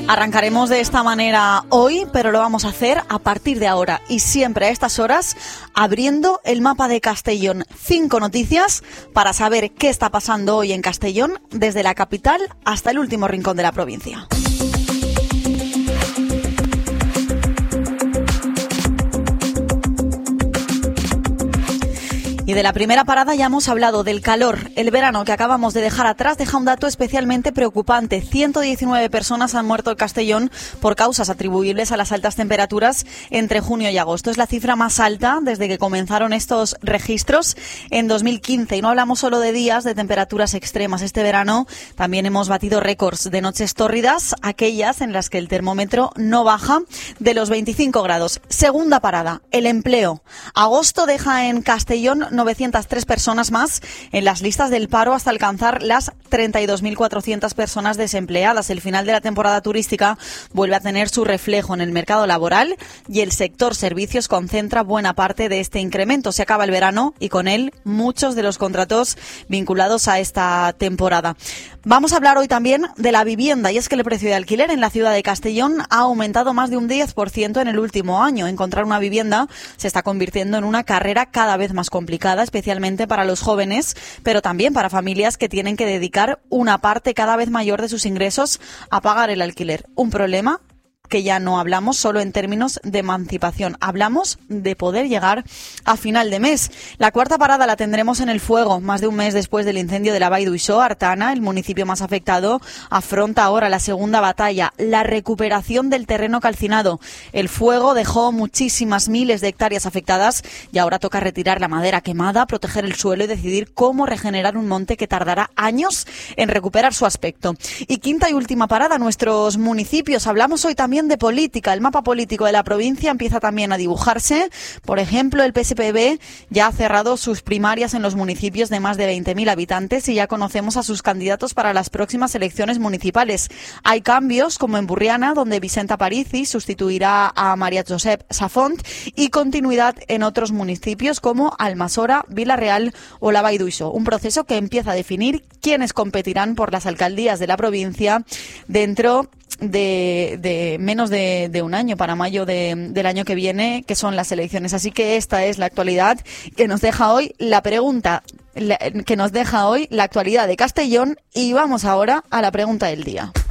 Arrancaremos de esta manera hoy, pero lo vamos a hacer a partir de ahora y siempre a estas horas, abriendo el mapa de Castellón. 5 noticias para saber qué está pasando hoy en Castellón, desde la capital hasta el último rincón de la provincia. Y de la primera parada ya hemos hablado del calor. El verano que acabamos de dejar atrás deja un dato especialmente preocupante. 119 personas han muerto en Castellón por causas atribuibles a las altas temperaturas entre junio y agosto. Es la cifra más alta desde que comenzaron estos registros en 2015. Y no hablamos solo de días de temperaturas extremas. Este verano también hemos batido récords de noches tórridas, aquellas en las que el termómetro no baja de los 25 grados. Segunda parada, el empleo. Agosto deja en Castellón 903 personas más en las listas del paro hasta alcanzar las 32.400 personas desempleadas. El final de la temporada turística vuelve a tener su reflejo en el mercado laboral y el sector servicios concentra buena parte de este incremento. Se acaba el verano y con él muchos de los contratos vinculados a esta temporada. Vamos a hablar hoy también de la vivienda, y es que el precio de alquiler en la ciudad de Castellón ha aumentado más de un 10% en el último año. Encontrar una vivienda se está convirtiendo en una carrera cada vez más complicada, especialmente para los jóvenes, pero también para familias que tienen que dedicar una parte cada vez mayor de sus ingresos a pagar el alquiler. Un problema que ya no hablamos solo en términos de emancipación, hablamos de poder llegar a final de mes. La cuarta parada la tendremos en El Fuego. Más de un mes después del incendio de la Vall d'Uixó, Artana, el municipio más afectado, afronta ahora la segunda batalla, la recuperación del terreno calcinado. El fuego dejó muchísimas miles de hectáreas afectadas y ahora toca retirar la madera quemada, proteger el suelo y decidir cómo regenerar un monte que tardará años en recuperar su aspecto. Y quinta y última parada, nuestros municipios. Hablamos hoy también de política. El mapa político de la provincia empieza también a dibujarse. Por ejemplo, el PSPB ya ha cerrado sus primarias en los municipios de más de 20.000 habitantes y ya conocemos a sus candidatos para las próximas elecciones municipales. Hay cambios, como en Burriana, donde Vicenta Aparici sustituirá a María Josep Safont, y continuidad en otros municipios como Almassora, Vila-real o la Vall d'Uixó. Un proceso que empieza a definir quiénes competirán por las alcaldías de la provincia dentro de menos de un año, para mayo del año que viene, que son las elecciones. Así que esta es la actualidad que nos deja hoy la actualidad de Castellón, y vamos ahora a la pregunta del día.